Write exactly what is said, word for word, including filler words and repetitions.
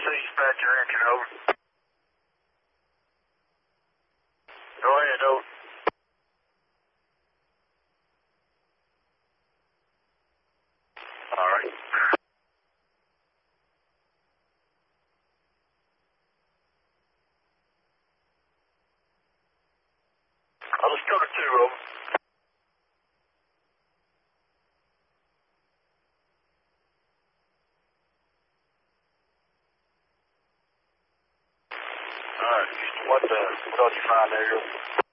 dispatcher engine, over. Go ahead, over. All right. Oh, let's go to two, over. All right. What the, what else you find there, over?